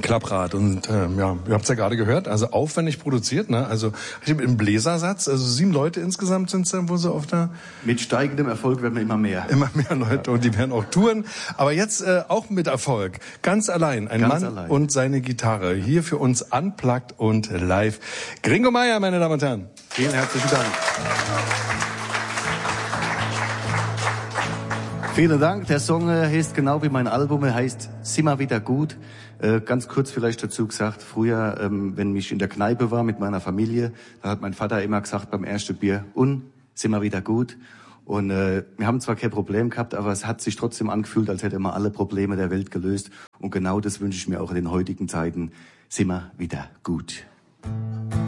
Klapprad. Und ja, ihr habt es ja gerade gehört, also aufwendig produziert, ne? Also im Bläsersatz, also 7 Leute insgesamt sind es dann, wo sie auf der... Mit steigendem Erfolg werden wir immer mehr. Immer mehr Leute und die werden auch touren. Aber jetzt auch mit Erfolg. Ganz allein, ein Ganz Mann allein. Und seine Gitarre. Hier für uns unplugged und live. Gringo Meier, meine Damen und Herren. Vielen herzlichen Dank. Vielen Dank. Der Song heißt genau wie mein Album, er heißt Simmer wieder gut. Ganz kurz vielleicht dazu gesagt, früher, wenn ich in der Kneipe war mit meiner Familie, da hat mein Vater immer gesagt beim ersten Bier, und Simmer wieder gut. Und wir haben zwar kein Problem gehabt, aber es hat sich trotzdem angefühlt, als hätte man alle Probleme der Welt gelöst. Und genau das wünsche ich mir auch in den heutigen Zeiten. Simmer wieder gut.